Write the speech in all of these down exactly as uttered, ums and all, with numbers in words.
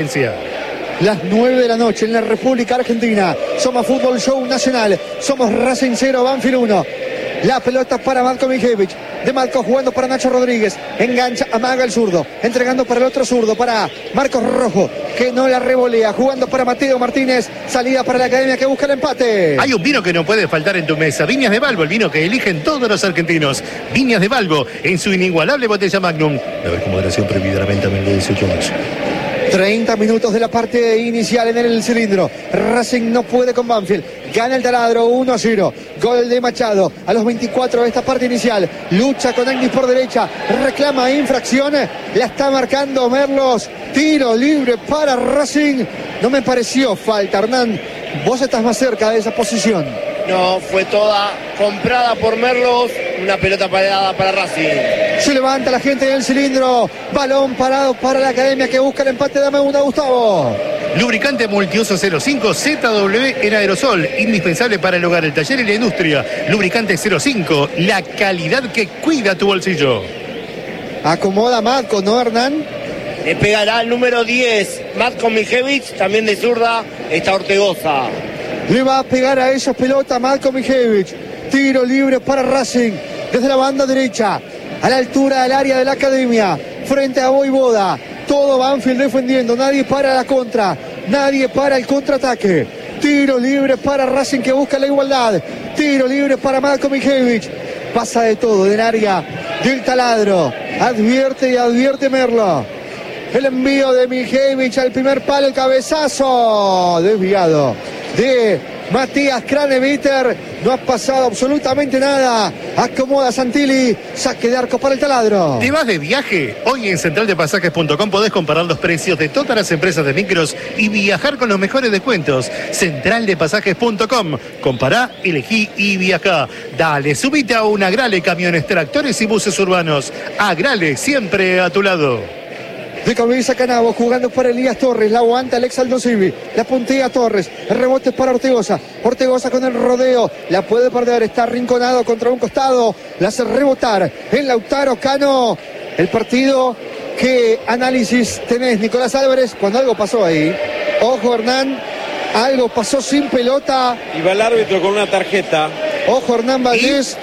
Las nueve de la noche en la República Argentina. Somos Fútbol Show Nacional. Somos Racing cero, Banfield uno. La pelota para Marco Mijevic. De Marco jugando para Nacho Rodríguez. Engancha, amaga el zurdo. Entregando para el otro zurdo. Para Marcos Rojo, que no la revolea. Jugando para Mateo Martínez. Salida para la Academia que busca el empate. Hay un vino que no puede faltar en tu mesa. Viñas de Balbo, el vino que eligen todos los argentinos. Viñas de Balbo, en su inigualable botella Magnum. A ver, con moderación prohibida la venta menor de dieciocho años. treinta minutos de la parte inicial en el cilindro. Racing no puede con Banfield. Gana el taladro uno a cero. Gol de Machado a los veinticuatro de esta parte inicial. Lucha con Agnis por derecha. Reclama infracción. La está marcando Merlos. Tiro libre para Racing. No me pareció falta, Hernán. Vos estás más cerca de esa posición. No, fue toda comprada por Merlos. Una pelota parada para Racing. Se levanta la gente del cilindro. Balón parado para la Academia que busca el empate. Dame una, Gustavo. Lubricante multiuso cero cinco Z W en aerosol. Indispensable para el hogar, el taller y la industria. Lubricante cero cinco. La calidad que cuida tu bolsillo. Acomoda Matko, ¿no, Hernán? Le pegará el número diez. Matko Mijevic, también de zurda. Está Ortegoza. Le va a pegar a esa pelota Matko Mijevic. Tiro libre para Racing. Desde la banda derecha. A la altura del área de la Academia. Frente a Voivoda. Todo Banfield defendiendo. Nadie para la contra. Nadie para el contraataque. Tiro libre para Racing que busca la igualdad. Tiro libre para Matko Mijevic. Pasa de todo en área del taladro. Advierte y advierte Merlo. El envío de Mijevic al primer palo. El cabezazo. Desviado de Matías Craneviter. No ha pasado absolutamente nada. Acomoda Santilli. Saque de arco para el taladro. ¿Te vas de viaje? Hoy en central de pasajes punto com podés comparar los precios de todas las empresas de micros y viajar con los mejores descuentos. central de pasajes punto com. Compará, elegí y viajá. Dale, subite a una Agrale, camiones, tractores y buses urbanos. Agrale, siempre a tu lado. De cabeza Canavo, jugando para Elías Torres. La aguanta Alex Aldosivi. La puntea Torres. El rebote es para Ortegoza. Ortegoza con el rodeo. La puede perder. Está arrinconado contra un costado. La hace rebotar en Lautaro Cano. El partido. ¿Qué análisis tenés, Nicolás Álvarez? Cuando algo pasó ahí. Ojo, Hernán. Algo pasó sin pelota. Y va el árbitro con una tarjeta. Ojo, Hernán Valdés.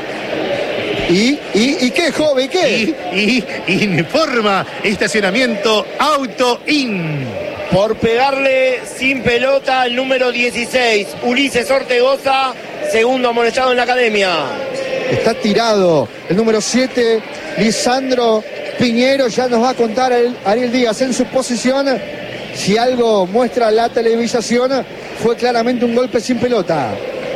¿Y? ¿Y? ¿Y qué, joven? ¿Qué? Y, y informa estacionamiento Auto In. Por pegarle sin pelota al número dieciséis, Ulises Ortegoza, segundo amonestado en la Academia. Está tirado el número siete, Lisandro Piñero. Ya nos va a contar el Ariel Díaz en su posición. Si algo muestra la televisación, fue claramente un golpe sin pelota.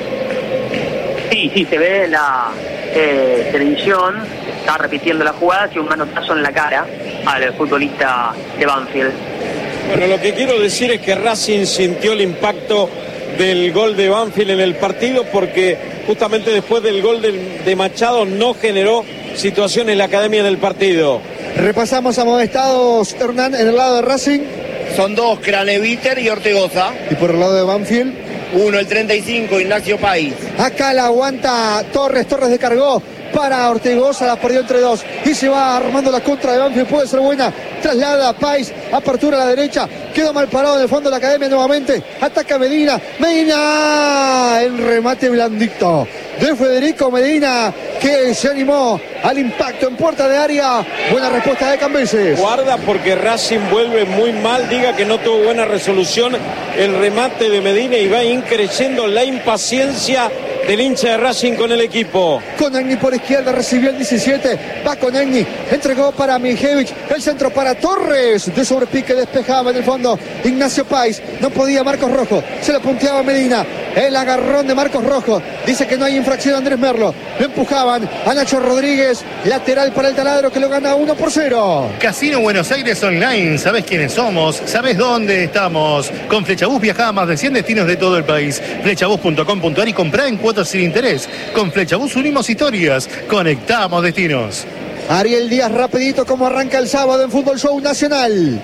Sí, sí, se ve la eh, televisión, está repitiendo la jugada, y un manotazo en la cara al futbolista de Banfield. Bueno, lo que quiero decir es que Racing sintió el impacto del gol de Banfield en el partido, porque justamente después del gol de, de Machado no generó situación en la Academia del partido. Repasamos amonestados, Hernán, en el lado de Racing. Son dos, Craneviter y Ortegoza. Y por el lado de Banfield, uno, el treinta y cinco, Ignacio País. acá la aguanta Torres, Torres descargó para Ortegoza, la perdió entre dos y se va armando la contra de Banfield, puede ser buena, traslada a País, apertura a la derecha, quedó mal parado en el fondo de la Academia nuevamente, ataca Medina, Medina, el remate blandito de Federico Medina, que se animó al impacto en puerta de área. Buena respuesta de Cambeses. Guarda, porque Racing vuelve muy mal, diga que no tuvo buena resolución el remate de Medina y va increciendo la impaciencia del hincha de Racing con el equipo. Con Agni por izquierda, recibió el diecisiete, va con Agni, entregó para Mijevic, el centro para Torres, de sobrepique despejaba en el fondo Ignacio País, no podía Marcos Rojo, se lo punteaba Medina, el agarrón de Marcos Rojo, dice que no hay infracción Andrés Merlo, lo empujaban a Nacho Rodríguez, lateral para el taladro que lo gana uno por cero. Casino Buenos Aires Online, ¿sabés quiénes somos? ¿Sabés dónde estamos? Con Flechabús viajá a más de cien destinos de todo el país. Flechabús punto com punto ar y comprá en cuotas sin interés. Con Flechabús unimos historias, conectamos destinos. Ariel Díaz, rapidito, como arranca el sábado en Fútbol Show Nacional.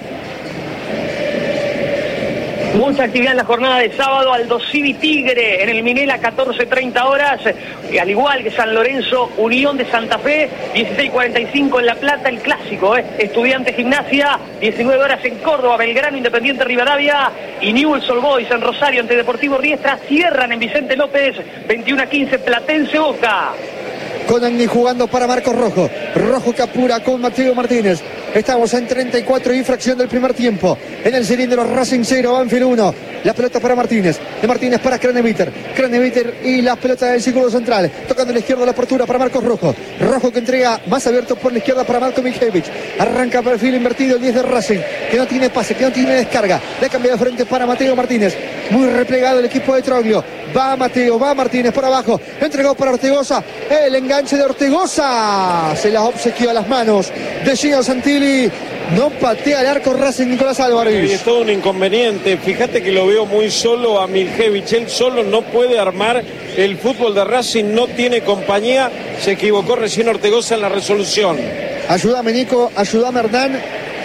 Mucha actividad en la jornada de sábado. Aldo Civi Tigre en el Minela, catorce treinta horas. Al igual que San Lorenzo, Unión de Santa Fe, dieciséis cuarenta y cinco en La Plata, el clásico. México, ¿eh? Estudiantes Gimnasia, diecinueve horas en Córdoba, Belgrano, Independiente Rivadavia y Newell's Old Boys en Rosario ante Deportivo Riestra. Cierran en Vicente López, veintiuno a quince, Platense Boca. Conagni jugando para Marcos Rojo. Rojo que apura con Mateo Martínez. Estamos en treinta y cuatro y fracción del primer tiempo. En el cilindro Racing cero, Banfield uno. La pelota para Martínez. De Martínez para Craneviter. Craneviter y las pelotas del círculo central. Tocando a la izquierda la apertura para Marcos Rojo. Rojo que entrega más abierto por la izquierda para Marco Mijevich. Arranca perfil invertido el diez de Racing. Que no tiene pase, que no tiene descarga. Le cambia de frente para Mateo Martínez. Muy replegado el equipo de Troglio. Va Mateo, va Martínez por abajo. Entregó para Ortegoza. El enganche de Ortegoza. Se las obsequió a las manos de Gino Santilli. No patea el arco Racing, Nicolás Álvarez. Y es todo un inconveniente. Fíjate que lo veo muy solo a Mijevich. Él solo no puede armar el fútbol de Racing. No tiene compañía. Se equivocó recién Ortegoza en la resolución. Ayúdame, Nico. Ayúdame, Hernán.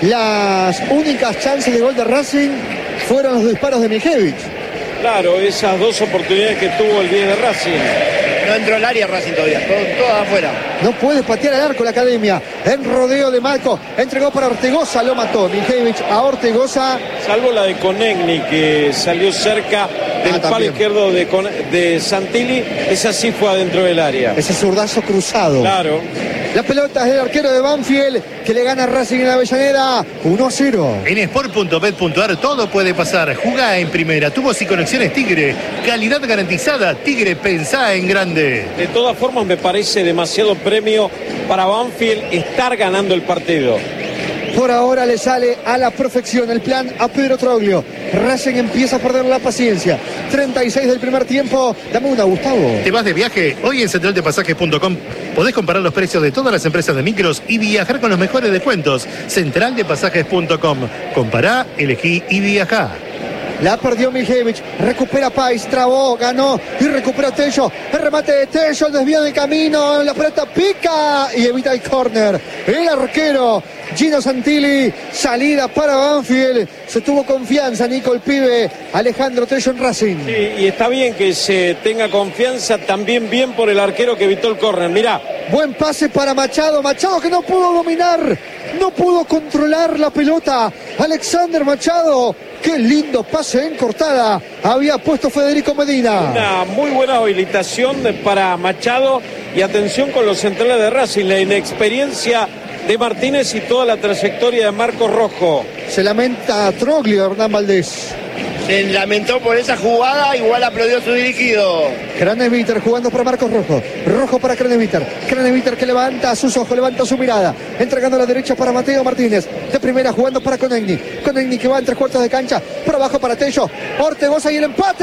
Las únicas chances de gol de Racing fueron los disparos de Mijevich. Claro, esas dos oportunidades que tuvo el diez de Racing. No entró al área Racing todavía, todo, todo afuera. No puede patear el arco la Academia. En rodeo de Marco. Entregó para Ortegoza, lo mató Mijevich a Ortegoza. Salvo la de Conegni, que salió cerca del Ah, palo también. izquierdo de, Con- de Santilli. Esa sí fue adentro del área. Ese zurdazo cruzado. Claro. La pelota es del arquero de Banfield, que le gana a Racing en la Avellaneda uno a cero. En sport punto bet punto ar todo puede pasar. Jugá en primera. Tubos y conexiones Tigre. Calidad garantizada. Tigre, pensá en grande. De todas formas, me parece demasiado premio para Banfield estar ganando el partido. Por ahora le sale a la perfección el plan a Pedro Troglio. Racing empieza a perder la paciencia. treinta y seis del primer tiempo. Dame una, Gustavo. ¿Te vas de viaje? Hoy en central de pasajes punto com podés comparar los precios de todas las empresas de micros y viajar con los mejores descuentos. central de pasajes punto com. Compará, elegí y viajá. La perdió Mijevich, recupera Pais, trabó, ganó y recupera Tello. El remate de Tello, el desvío de camino, la pelota pica y evita el córner. El arquero Gino Santilli, salida para Banfield. Se tuvo confianza, Nico, el pibe Alejandro Tello en Racing. Sí, y está bien que se tenga confianza, también bien por el arquero que evitó el córner. Mirá, Buen pase para Machado, Machado que no pudo dominar, no pudo controlar la pelota. Alexander Machado, qué lindo pase en cortada había puesto Federico Medina. una muy buena habilitación de- para Machado, y atención con los centrales de Racing, la inexperiencia de Martínez y toda la trayectoria de Marcos Rojo. Se lamenta Troglio, Hernán Valdés. Se lamentó por esa jugada, igual aplaudió su dirigido. Craneviter jugando para Marcos Rojo. Rojo para Craneviter. Craneviter que levanta sus ojos, levanta su mirada. Entregando a la derecha para Mateo Martínez. De primera jugando para Conegni. Conegni que va en tres cuartos de cancha. Por abajo para Tello. Ortegoza y el empate.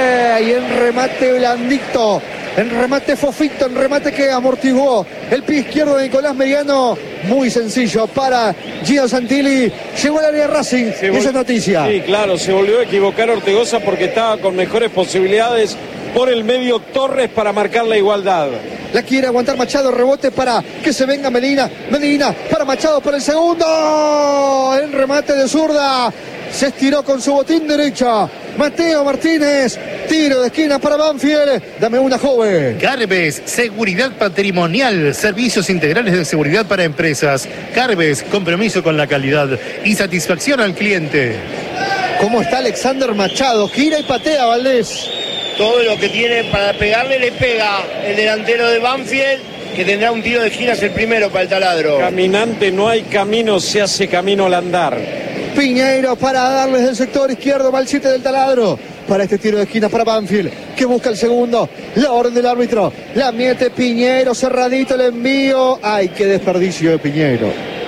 Y en remate blandito. En remate fofito. En remate que amortiguó el pie izquierdo de Nicolás Meriano. Muy sencillo para Gino Santilli. Llegó al área de Racing. Se Y esa vol- es noticia. Sí, claro, se volvió a equivocar Ortegoza porque estaba con mejores posibilidades por el medio Torres para marcar la igualdad. La quiere aguantar Machado, rebote para que se venga Medina. Medina para Machado por el segundo. El remate de zurda. Se estiró con su botín derecha. Mateo Martínez. Tiro de esquina para Banfield. Dame una, joven. Garbes, seguridad patrimonial, servicios integrales de seguridad para empresas. Garbes, compromiso con la calidad y satisfacción al cliente. ¿Cómo está Alexander Machado? Gira y patea, Valdés. Todo lo que tiene para pegarle le pega el delantero de Banfield, que tendrá un tiro de esquina, es el primero para el taladro. Caminante no hay camino, se hace camino al andar. Piñeiro para darles del sector izquierdo, va el siete del taladro. Para este tiro de esquina para Banfield, que busca el segundo. La orden del árbitro. La mete Piñeiro, cerradito el envío. Ay, qué desperdicio de Piñeiro.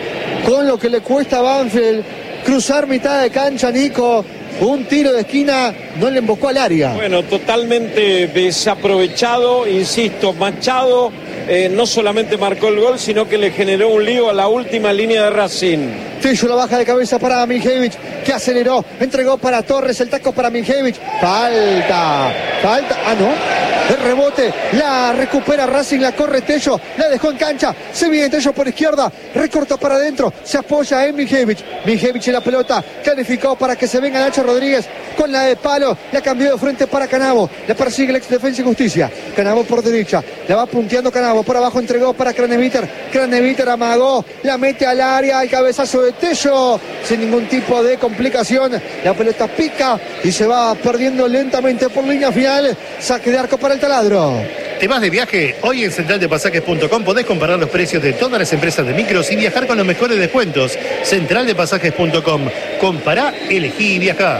Con lo que le cuesta a Banfield cruzar mitad de cancha, Nico. Un tiro de esquina no le embocó al área. Bueno, totalmente desaprovechado, insisto, Machado eh, no solamente marcó el gol, sino que le generó un lío a la última línea de Racing. Tello la baja de cabeza para Miljevich, que aceleró, entregó para Torres, el taco para Miljevich. Falta, falta, ah no. El rebote, la recupera Racing, la corre Tello, la dejó en cancha, se viene Tello por izquierda, recorta para adentro, se apoya en Miljevich. Miljevich en la pelota, calificó para que se venga Nacho Rodríguez con la de palo, la cambió de frente para Canavo, la persigue el ex Defensa y Justicia. Canavo por derecha, la va punteando Canavo, por abajo entregó para Craneviter, Craneviter amagó, la mete al área, el cabezazo de Tello, sin ningún tipo de complicación, la pelota pica y se va perdiendo lentamente por línea final, saque de arco para el Taladro. ¿Te vas de viaje? Hoy en central de pasajes punto com podés comparar los precios de todas las empresas de micros y viajar con los mejores descuentos. central de pasajes punto com. Compará, elegí y viajá.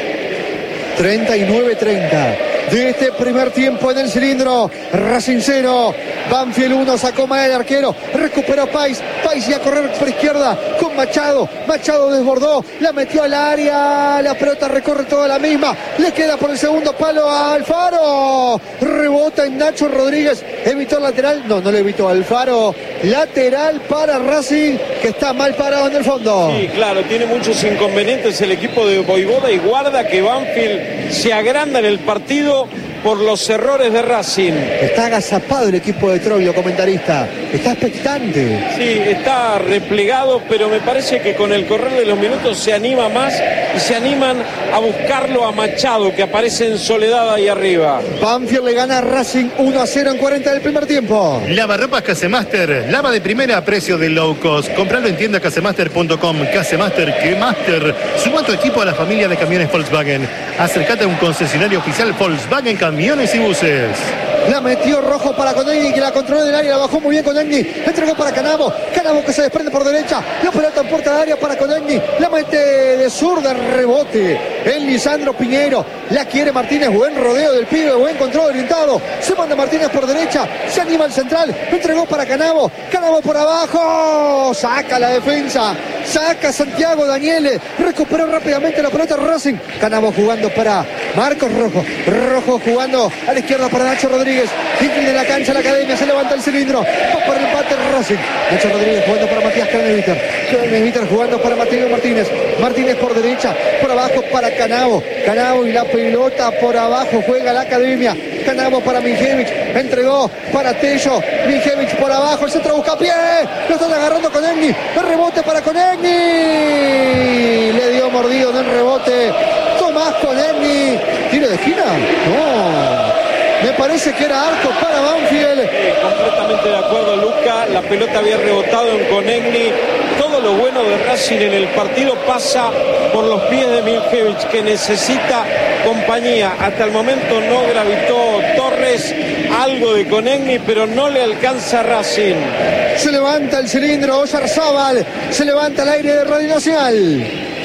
treinta y nueve treinta de este primer tiempo en el cilindro. Racing cero, Banfield uno, sacó mal el arquero, recuperó Pais, Pais y a correr por izquierda con Machado, Machado desbordó, la metió al área, la pelota recorre toda la misma, le queda por el segundo palo a Alfaro, rebota en Nacho Rodríguez, evitó el lateral, no, no le evitó Alfaro, lateral para Racing, que está mal parado en el fondo. Sí, claro, tiene muchos inconvenientes el equipo de Voivoda y guarda que Banfield se agranda en el partido por los errores de Racing. Está agazapado el equipo de Troglio, comentarista. Está expectante. Sí, está replegado, pero me parece que con el correr de los minutos se anima más y se animan a buscarlo a Machado, que aparece en soledad ahí arriba. Banfield le gana a Racing uno a cero en cuarenta del primer tiempo. Lavarropas Casemaster, lava de primera a precio de low cost. Compralo en tienda casemaster punto com. Casemaster, que master. Suma tu equipo a la familia de camiones Volkswagen. Acércate a un concesionario oficial Volkswagen Camiones y Buses. La metió Rojo para Conegni, que la controló del área, la bajó muy bien Conegni, entregó para Canavo, Canavo que se desprende por derecha, la pelota en puerta de área para Conegni, la mete de zurda, rebote en Lisandro Piñeiro, la quiere Martínez, buen rodeo del pibe, buen control orientado, se manda Martínez por derecha, se anima el central, entregó para Canavo, Canavo por abajo, saca la defensa, saca Santiago Daniele, recuperó rápidamente la pelota Racing, Canavo jugando para Marcos Rojo, Rojo jugando a la izquierda para Nacho Rodríguez, inclina en la cancha la Academia, se levanta el cilindro, va por el empate Racing, Nacho Rodríguez jugando para Matías Craneviter, Craneviter jugando para Mateo Martínez, Martínez por derecha, por abajo para Canavo, Canavo y la pelota por abajo, juega la Academia, Canavo para Miljevich, entregó para Tello, Miljevich por abajo, el centro busca pie, lo están agarrando Conegni, el rebote para Conegni, le dio mordido en el rebote, Tomás Conegni, tiro de esquina, no. Me parece que era arco para Banfield. Eh, completamente de acuerdo, Luca. La pelota había rebotado en Conegni. Todo lo bueno de Racing en el partido pasa por los pies de Miljevich, que necesita compañía. Hasta el momento no gravitó Torres, algo de Conegni, pero no le alcanza a Racing. Se levanta el cilindro, Oyarzábal. Se levanta el aire de Radio Nacional.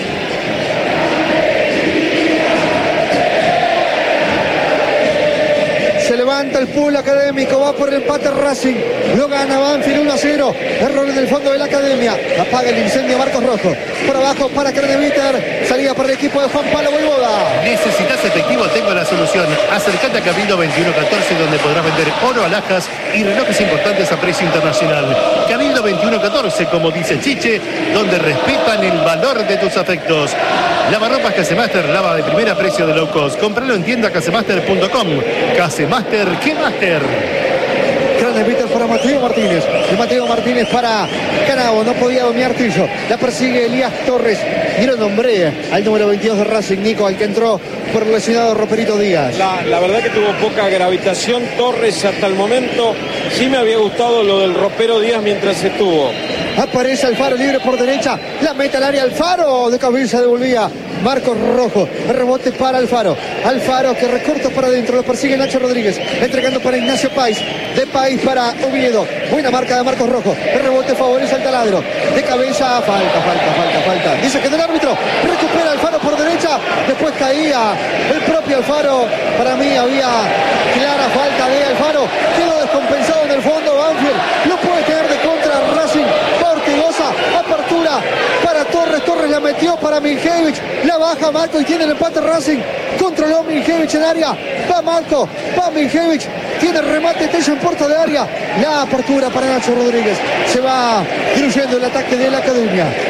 Se levanta el pool académico, va por el empate Racing, lo gana Banfield uno a cero, error en el fondo de la Academia, apaga el incendio Marcos Rojo, por abajo para Craneviter, salida para el equipo de Juan Pablo Voivoda. ¿Necesitas efectivo? Tengo la solución. Acércate a Cabildo veintiuno catorce, donde podrás vender oro, alhajas y relojes importantes a precio internacional. Cabildo veintiuno catorce, como dice Chiche, donde respetan el valor de tus afectos. Lavarropas Casemaster, lava de primera a precio de low cost. Compralo en tienda casemaster punto com. Casemaster, ¿qué master? Craneviter para Mateo Martínez, de Mateo Martínez para Canavo, no podía dominar Tillo, la persigue Elías Torres, y lo nombré al número veintidós de Racing, Nico, al que entró por el lesionado Roperito Díaz. La, la verdad que tuvo poca gravitación Torres hasta el momento, sí me había gustado lo del Ropero Díaz mientras estuvo. Aparece Alfaro libre por derecha, la mete al área Alfaro, de cabeza devolvía Marcos Rojo, rebote para Alfaro, Alfaro que recorta para adentro, lo persigue Nacho Rodríguez, entregando para Ignacio Pais, de Pais para Oviedo, buena marca de Marcos Rojo, el rebote favorece al Taladro, de cabeza, falta, falta, falta, falta, dice que del árbitro, recupera Alfaro por derecha, después caía el propio Alfaro, para mí había clara falta de Alfaro, quedó descompensado en el fondo Banfield, lo puede tener de contra Racing, Ortigosa, apertura para Torres, Torres la metió para Miljevich, la baja Marco y tiene el empate Racing, controló Miljevich en área, va Marco, va Miljevich, tiene remate Tello en puerta de área, la apertura para Nacho Rodríguez, se va diluyendo el ataque de la Academia.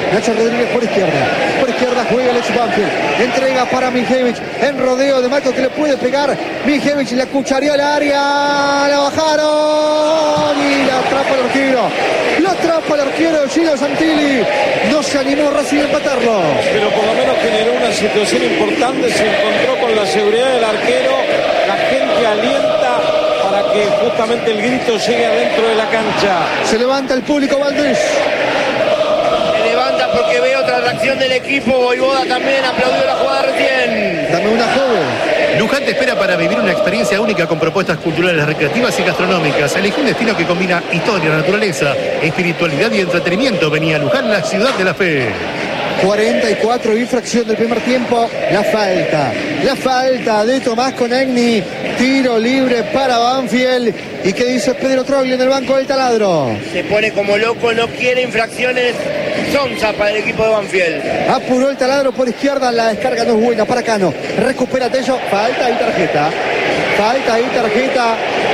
Nacho Rodríguez por izquierda. Por izquierda juega el ex Banfield. Entrega para Mijevich. En rodeo de Marco que le puede pegar. Mijevich la cuchareó al área. La bajaron. Y la atrapa el arquero. La atrapa el arquero Gino Santilli. No se animó Racing a empatarlo. Pero por lo menos generó una situación importante. Se encontró con la seguridad del arquero. La gente alienta para que justamente el grito llegue adentro de la cancha. Se levanta el público Valdés. Se levanta porque ve otra reacción del equipo. Voivoda también aplaudió la jugada recién. Dame una joven. Luján te espera para vivir una experiencia única con propuestas culturales, recreativas y gastronómicas. Elige un destino que combina historia, naturaleza, espiritualidad y entretenimiento. Venía a Luján, la ciudad de la fe. cuarenta y cuatro y fracción del primer tiempo. La falta. La falta de Tomás Conegni. Tiro libre para Banfield. ¿Y qué dice Pedro Troglio en el banco del taladro? Se pone como loco, no quiere infracciones. Sonsa para el equipo de Banfield. Apuró el taladro por izquierda. La descarga no es buena para Cano. Recupera Tello. Falta y tarjeta. Falta y tarjeta.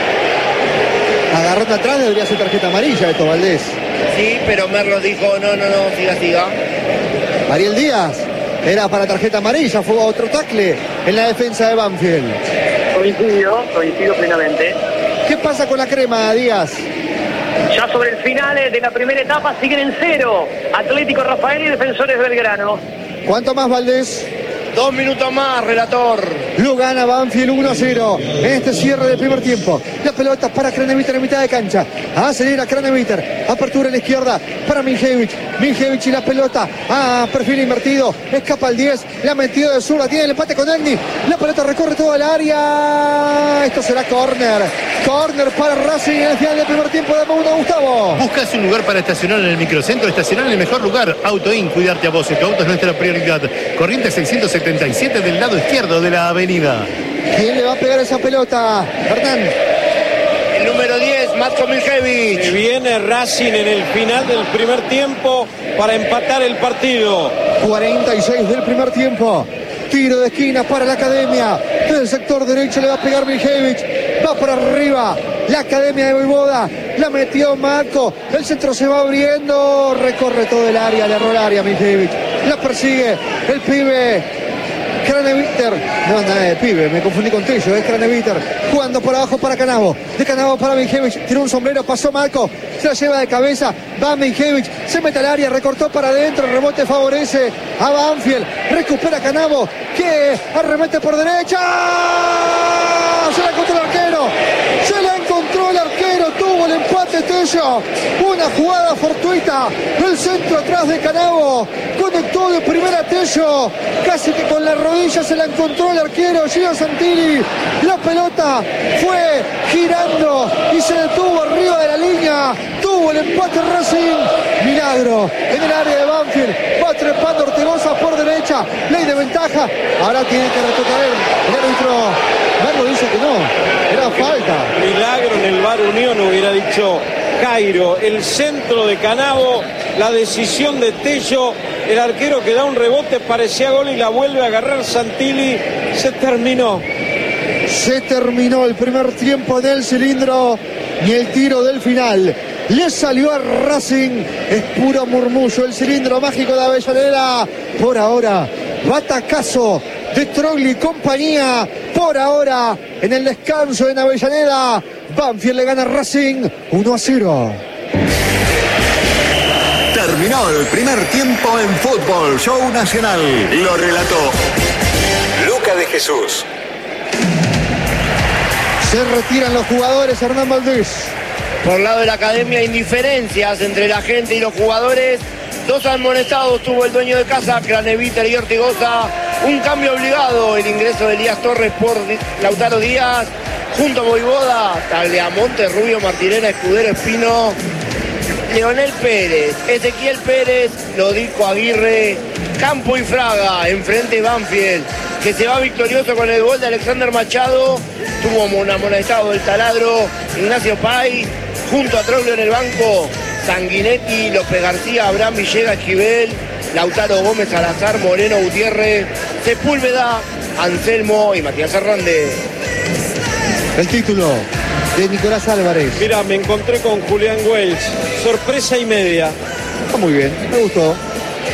Agarrando atrás debería ser tarjeta amarilla esto, Valdés. Sí, pero Merlo dijo no, no, no, siga, siga. Ariel Díaz era para tarjeta amarilla, fue otro tackle en la defensa de Banfield. Coincido, coincido plenamente. ¿Qué pasa con la crema, Díaz? Ya sobre el final de la primera etapa siguen en cero Atlético Rafael y Defensores Belgrano. ¿Cuánto más, Valdés? Dos minutos más, relator. Lo gana Banfield uno a cero en este cierre del primer tiempo. La pelota para Craneviter en mitad de cancha. Acelera Craneviter. Apertura en la izquierda para Mijevich. Mijevich y la pelota. Ah, perfil invertido. Escapa el diez. La metió de zurda. Tiene el empate con Egni. La pelota recorre toda el área. Esto será córner. Córner para Racing en el final del primer tiempo. Dame uno, Gustavo. ¿Buscas un lugar para estacionar en el microcentro? Estacionar en el mejor lugar. Autoin, cuidarte a vos. Tu auto es nuestra prioridad. Corrientes seiscientos setenta y siete del lado izquierdo de la avenida. ¿Quién le va a pegar esa pelota? Hernán. El número diez, Matko Mijevich. Se viene Racing en el final del primer tiempo para empatar el partido. cuarenta y seis del primer tiempo. Tiro de esquina para la Academia. Del sector derecho le va a pegar Mijevich. Va por arriba. La Academia de Voivoda. La metió Marco. El centro se va abriendo. Recorre todo el área. Le erró el área Mijevich. La persigue el pibe. Craneviter, no, nada de pibe, me confundí con Tello, es Craneviter, jugando por abajo para Canavo, de Canavo para Mijevich, tiró un sombrero, pasó Marco, se la lleva de cabeza, va Mijevich, se mete al área, recortó para adentro, el rebote favorece a Banfield, recupera Canavo, que arremete por derecha, se la encontró el arquero, se la encontró el arquero, tuvo el empate Tello, una jugada fortuita, el centro atrás de Canavo, conectó de primera Tello, casi que con la rodilla se la encontró el arquero Gino Santilli, la pelota fue girando y se detuvo arriba de la línea, tuvo el empate Racing, milagro en el área de Banfield, va trepando Ortegoza por derecha, ley de ventaja, ahora tiene que retroceder el árbitro, Marco dice que no, era falta. Milagro en el V A R Unión hubiera dicho Jairo, el centro de Canavo, la decisión de Tello, el arquero que da un rebote, parecía gol y la vuelve a agarrar Santilli, se terminó. Se terminó el primer tiempo del cilindro y el tiro del final. Le salió a Racing, es puro murmullo, el cilindro mágico de Avellaneda. Por ahora, batacazo de Troglio y compañía. Por ahora, en el descanso en Avellaneda, Banfield le gana a Racing uno a cero. Terminó el primer tiempo en Fútbol Show Nacional. Lo relató Luca de Jesús. Se retiran los jugadores, Hernán Valdés. Por lado de la Academia, indiferencias entre la gente y los jugadores. Dos amonestados tuvo el dueño de casa, Craneviter y Ortigosa. Un cambio obligado, el ingreso de Elías Torres por Lautaro Díaz. Junto a Voivoda, Tagliamonte, Rubio, Martirena, Escudero, Espino, Leonel Pérez, Ezequiel Pérez, Lodico Aguirre, Campo y Fraga, enfrente Banfield, que se va victorioso con el gol de Alexander Machado. Tuvo un amonestado del taladro, Ignacio Pay, junto a Troglio en el banco, Sanguinetti, López García, Abraham Villegas, Esquivel, Lautaro Gómez, Salazar, Moreno, Gutiérrez, Sepúlveda, Anselmo y Matías Hernández. El título de Nicolás Álvarez. Mira, me encontré con Julián Welch, sorpresa y media. Está muy bien, me gustó.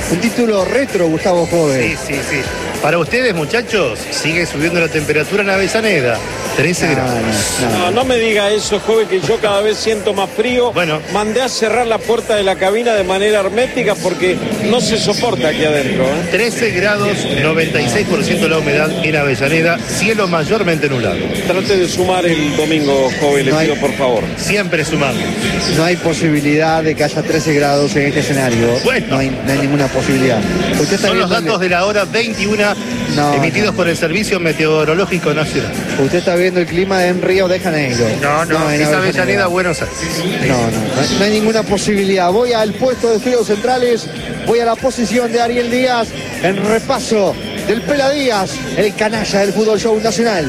Un título retro, Gustavo Jove. Sí, sí, sí. Para ustedes, muchachos, sigue subiendo la temperatura en Avellaneda. trece No, grados. no, no. No, no me diga eso, joven, que yo cada vez siento más frío. Bueno. Mandé a cerrar la puerta de la cabina de manera hermética porque no se soporta aquí adentro, ¿eh? trece grados, noventa y seis por ciento la humedad en Avellaneda, cielo mayormente nublado. Trate de sumar el domingo, joven, le No hay- pido por favor. Siempre sumando. No hay posibilidad de que haya trece grados en este escenario. Bueno. No hay, no hay ninguna posibilidad. Usted está Son los viendo datos el, de la hora veintiuno No, emitidos no. por el Servicio Meteorológico Nacional. usted está viendo el clima en Río de Janeiro. No, no, en es Avellaneda, Buenos Aires. No, no, no, no hay ninguna posibilidad. Voy al puesto de estudios centrales, voy a la posición de Ariel Díaz en repaso del Pela Díaz, el canalla del Fútbol Show Nacional.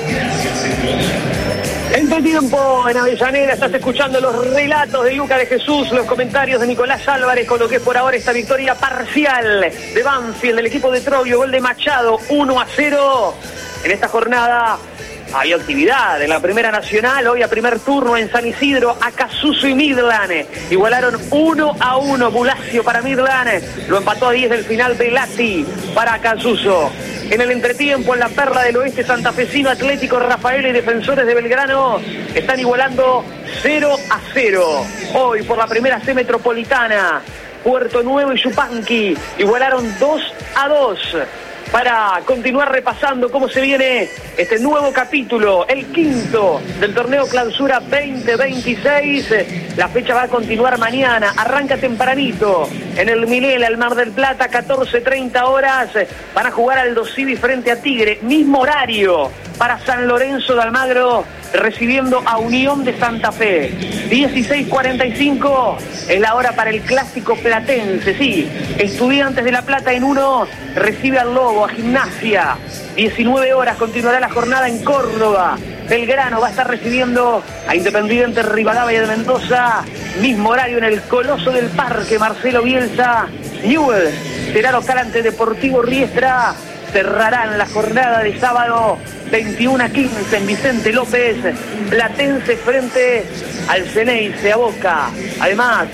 Entretiempo en Avellaneda, estás escuchando los relatos de Luca de Jesús, los comentarios de Nicolás Álvarez con lo que es por ahora esta victoria parcial de Banfield, del equipo de Troglio, gol de Machado, uno a cero. En esta jornada había actividad en la Primera Nacional, hoy a primer turno en San Isidro, Acasuso y Midland. Igualaron uno a uno, Bulacio para Midland, lo empató a diez del final Velati para Acasuso. En el entretiempo, en la perla del oeste santafesino, Atlético Rafael y Defensores de Belgrano están igualando cero a cero. Hoy por la primera C metropolitana, Puerto Nuevo y Yupanqui igualaron dos a dos. Para continuar repasando cómo se viene este nuevo capítulo, el quinto del torneo Clausura veinte veintiséis. La fecha va a continuar mañana, arranca tempranito en el Milela, el Mar del Plata, catorce treinta horas. Van a jugar Aldo Civi frente a Tigre, mismo horario para San Lorenzo de Almagro, recibiendo a Unión de Santa Fe. dieciséis cuarenta y cinco es la hora para el clásico platense, sí. Estudiantes de La Plata en uno recibe al Lobo, a Gimnasia. diecinueve horas continuará la jornada en Córdoba. Belgrano va a estar recibiendo a Independiente Rivadavia de Mendoza. Mismo horario en el Coloso del Parque, Marcelo Bielsa. Newell será local ante Deportivo Riestra. Cerrarán la jornada de sábado veintiuno a quince en Vicente López, Platense frente al Ceneice, a Boca. Además,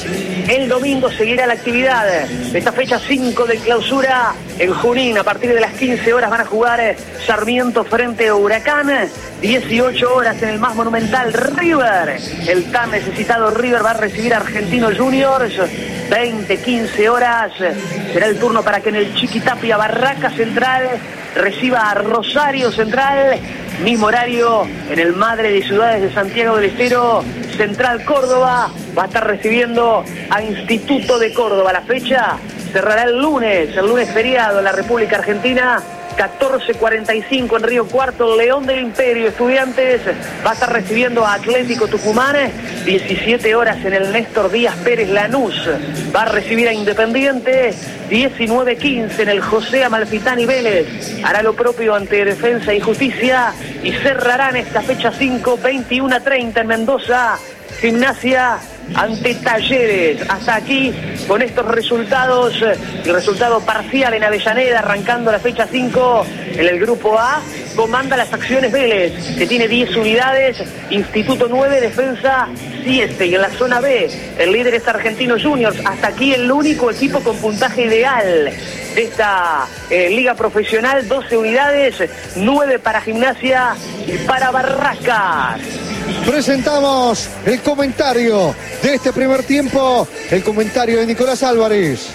el domingo seguirá la actividad de esta fecha cinco de Clausura en Junín. A partir de las quince horas van a jugar Sarmiento frente a Huracán. dieciocho horas en el más monumental River. El tan necesitado River va a recibir a Argentinos Juniors. veinte, quince horas será el turno para que en el Chiquitapia Barraca Central reciba a Rosario Central. Mismo horario en el Madre de Ciudades de Santiago del Estero. Central Córdoba va a estar recibiendo a Instituto de Córdoba. La fecha cerrará el lunes, el lunes feriado en la República Argentina. catorce cuarenta y cinco en Río Cuarto, León del Imperio Estudiantes va a estar recibiendo a Atlético Tucumán. diecisiete horas en el Néstor Díaz Pérez Lanús va a recibir a Independiente. diecinueve quince en el José Amalfitani Vélez hará lo propio ante Defensa y Justicia. Y cerrarán esta fecha cinco, veintiuno treinta en Mendoza, Gimnasia ante Talleres. Hasta aquí con estos resultados, el resultado parcial en Avellaneda, arrancando la fecha cinco. En el grupo A comanda las acciones Vélez, que tiene diez unidades, Instituto nueve, Defensa siete. Y en la zona B, el líder es Argentinos Juniors. Hasta aquí el único equipo con puntaje ideal de esta eh, liga profesional, doce unidades, nueve para Gimnasia y para Barracas. Presentamos el comentario de este primer tiempo, el comentario de Nicolás Álvarez.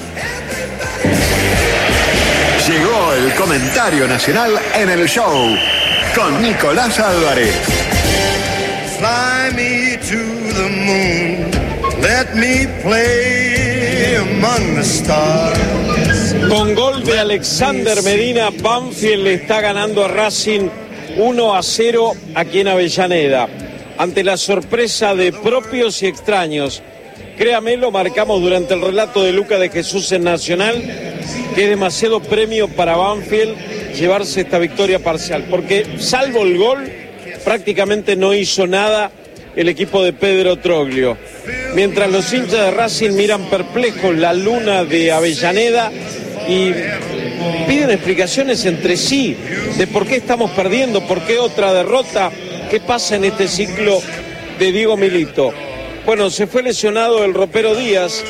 Llegó el comentario nacional en el show con Nicolás Álvarez. Fly me to the moon, let me play among the stars. Con gol de Alexander Medina, Banfield le está ganando a Racing uno a cero aquí en Avellaneda. Ante la sorpresa de propios y extraños, créame, lo marcamos durante el relato de Luca de Jesús en Nacional, que es demasiado premio para Banfield llevarse esta victoria parcial, porque salvo el gol, prácticamente no hizo nada el equipo de Pedro Troglio. Mientras los hinchas de Racing miran perplejos la luna de Avellaneda y piden explicaciones entre sí de por qué estamos perdiendo, por qué otra derrota, qué pasa en este ciclo de Diego Milito. Bueno, se fue lesionado el ropero Díaz,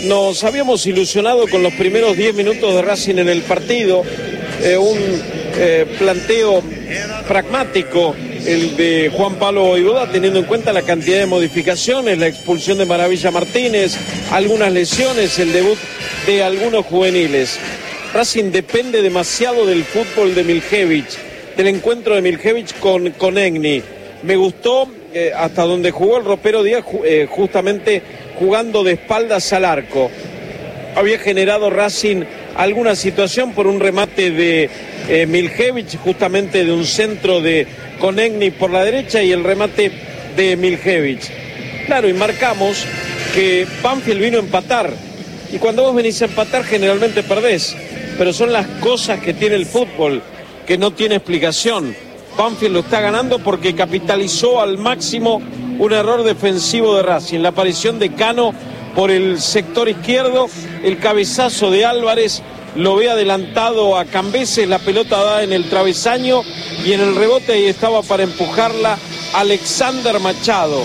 nos habíamos ilusionado con los primeros diez minutos de Racing en el partido, eh, un eh, planteo pragmático, el de Juan Pablo Vojvoda, teniendo en cuenta la cantidad de modificaciones, la expulsión de Maravilla Martínez, algunas lesiones, el debut de algunos juveniles. Racing depende demasiado del fútbol de Miljevic, del encuentro de Miljevic con Konechny. Me gustó eh, hasta donde jugó el ropero Díaz, eh, justamente jugando de espaldas al arco. Había generado Racing alguna situación por un remate de eh, Miljevic, justamente de un centro de Konechny por la derecha y el remate de Miljevic. Claro, y marcamos que Banfield vino a empatar. Y cuando vos venís a empatar generalmente perdés. Pero son las cosas que tiene el fútbol, que no tiene explicación. Banfield lo está ganando porque capitalizó al máximo un error defensivo de Racing. La aparición de Cano por el sector izquierdo, el cabezazo de Álvarez lo ve adelantado a Cambeses, la pelota da en el travesaño y en el rebote ahí estaba para empujarla Alexander Machado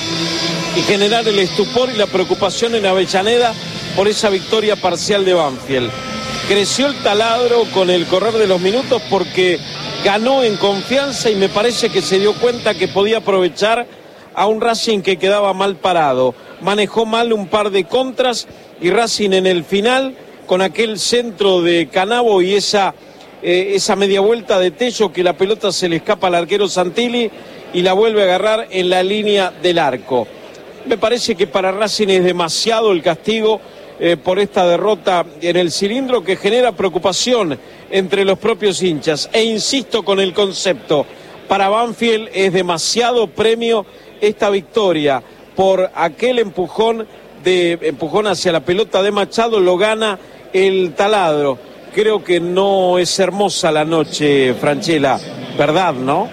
y generar el estupor y la preocupación en Avellaneda por esa victoria parcial de Banfield. Creció el taladro con el correr de los minutos porque ganó en confianza y me parece que se dio cuenta que podía aprovechar a un Racing que quedaba mal parado. Manejó mal un par de contras y Racing en el final, con aquel centro de Canavo y esa, eh, esa media vuelta de Tello, que la pelota se le escapa al arquero Santilli y la vuelve a agarrar en la línea del arco. Me parece que para Racing es demasiado el castigo eh, por esta derrota en el cilindro, que genera preocupación entre los propios hinchas. E insisto con el concepto, para Banfield es demasiado premio esta victoria por aquel empujón, de, empujón hacia la pelota de Machado, lo gana el taladro. Creo que no es hermosa la noche, Franchella, ¿verdad, no?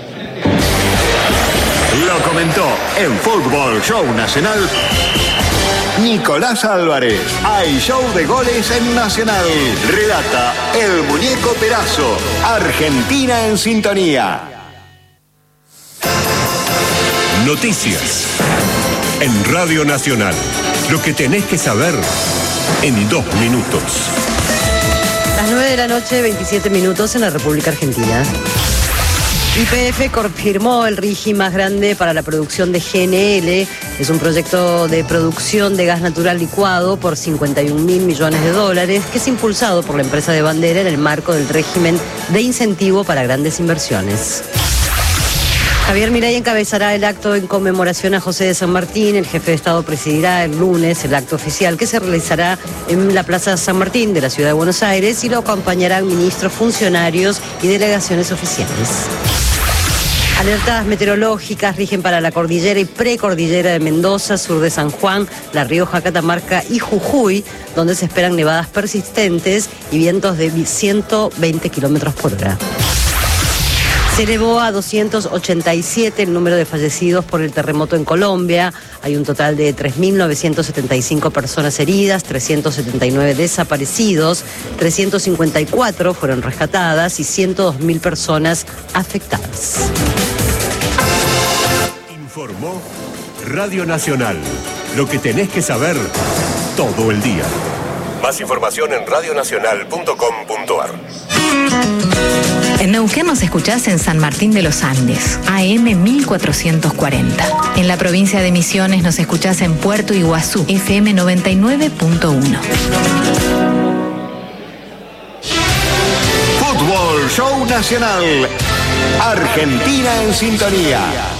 Lo comentó en Fútbol Show Nacional Nicolás Álvarez. Hay show de goles en Nacional. Relata el Muñeco Perazo. Argentina en sintonía. Noticias en Radio Nacional. Lo que tenés que saber en dos minutos. Las nueve de la noche, veintisiete minutos en la República Argentina. Y P F confirmó el RIGI más grande para la producción de G N L. Es un proyecto de producción de gas natural licuado por cincuenta y un mil millones de dólares que es impulsado por la empresa de Bandera en el marco del régimen de incentivo para grandes inversiones. Javier Milei encabezará el acto en conmemoración a José de San Martín. El jefe de Estado presidirá el lunes el acto oficial que se realizará en la Plaza San Martín de la Ciudad de Buenos Aires y lo acompañarán ministros, funcionarios y delegaciones oficiales. Alertas meteorológicas rigen para la cordillera y precordillera de Mendoza, sur de San Juan, La Rioja, Catamarca y Jujuy, donde se esperan nevadas persistentes y vientos de ciento veinte kilómetros por hora. Se elevó a doscientos ochenta y siete el número de fallecidos por el terremoto en Colombia. Hay un total de tres mil novecientas setenta y cinco personas heridas, trescientos setenta y nueve desaparecidos, trescientas cincuenta y cuatro fueron rescatadas y ciento dos mil personas afectadas. Informó Radio Nacional. Lo que tenés que saber todo el día. Más información en radio nacional punto com punto a r. En Neuquén nos escuchás en San Martín de los Andes, A M mil cuatrocientos cuarenta. En la provincia de Misiones nos escuchás en Puerto Iguazú, F M noventa y nueve punto uno. Fútbol Show Nacional. Argentina en sintonía.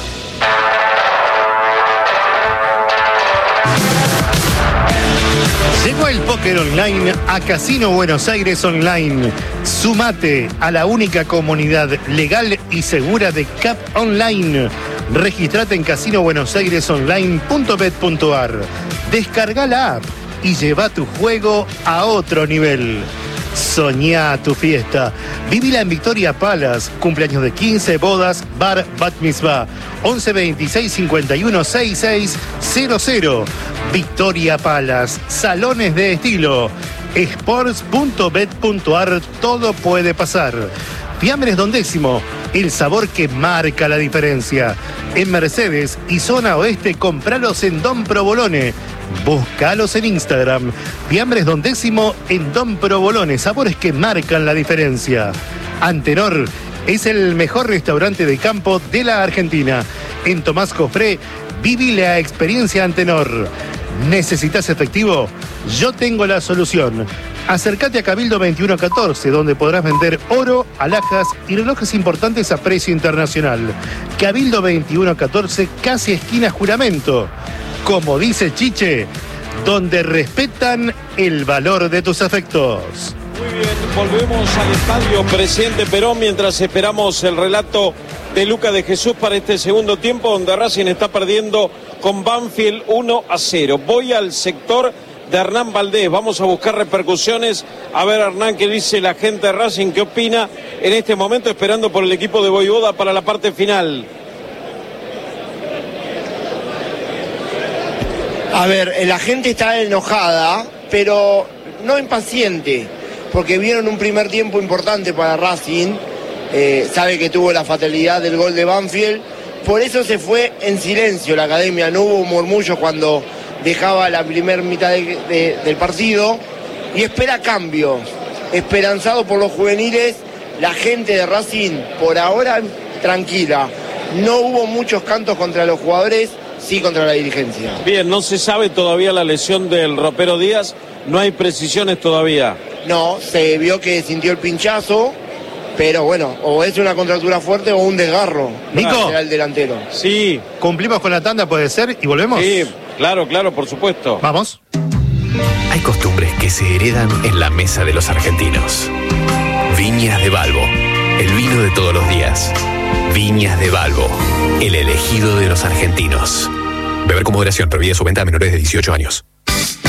Llegó el póker online a Casino Buenos Aires Online. Sumate a la única comunidad legal y segura de C A P Online. Registrate en casino buenos aires online punto bet punto a r. Descarga la app y lleva tu juego a otro nivel. Soñá tu fiesta. Vivila en Victoria Palace. Cumpleaños de quince, bodas, bar, bat mitzvah. once veintiséis cincuenta y uno sesenta y seis cero cero. Victoria Palace. Salones de estilo. sports punto bet punto a r. Todo puede pasar. Fiambres Don Décimo. El sabor que marca la diferencia. En Mercedes y zona oeste, compralos en Don Provolone. Búscalos en Instagram. Fiambres Don Décimo en Don Provolone, sabores que marcan la diferencia. Antenor es el mejor restaurante de campo de la Argentina. En Tomás Cofré, viví la experiencia Antenor. ¿Necesitas efectivo? Yo tengo la solución. Acércate a Cabildo veintiuno catorce, donde podrás vender oro, alhajas y relojes importantes a precio internacional. Cabildo veintiuno catorce, casi esquina Juramento. Como dice Chiche, donde respetan el valor de tus afectos. Muy bien, volvemos al estadio Presidente Perón mientras esperamos el relato de Luca de Jesús para este segundo tiempo, donde Racing está perdiendo con Banfield uno a cero. Voy al sector de Hernán Valdés, vamos a buscar repercusiones. A ver, Hernán, qué dice la gente de Racing, qué opina en este momento, esperando por el equipo de Voivoda para la parte final. A ver, la gente está enojada, pero no impaciente, porque vieron un primer tiempo importante para Racing. Eh, sabe que tuvo la fatalidad del gol de Banfield, por eso se fue en silencio la academia, no hubo murmullos cuando dejaba la primera mitad de, de, del partido, y espera cambios, esperanzado por los juveniles. La gente de Racing por ahora tranquila, no hubo muchos cantos contra los jugadores, sí contra la dirigencia. Bien, no se sabe todavía la lesión del ropero Díaz, no hay precisiones todavía. No, se vio que sintió el pinchazo, pero bueno, o es una contractura fuerte o un desgarro. Nico, el delantero. Sí. ¿Cumplimos con la tanda, puede ser, y volvemos? Sí, claro, claro, por supuesto. Vamos. Hay costumbres que se heredan en la mesa de los argentinos. Viñas de Balbo, el vino de todos los días. Viñas de Balbo, el elegido de los argentinos. Beber con moderación, prohibida su venta a menores de dieciocho años.